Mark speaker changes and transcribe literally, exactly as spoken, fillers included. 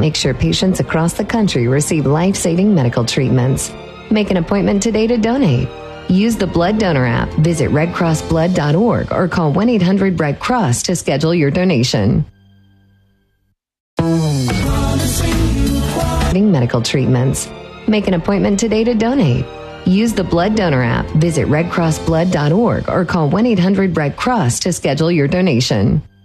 Speaker 1: make sure patients across the country receive life-saving medical treatments. Make an appointment today to donate. Use the Blood Donor app, visit red cross blood dot org, or call one eight hundred red cross to schedule your donation. Medical treatments. Make an appointment today to donate. Use the Blood Donor app, visit red cross blood dot org, or call one eight hundred red cross to schedule your donation.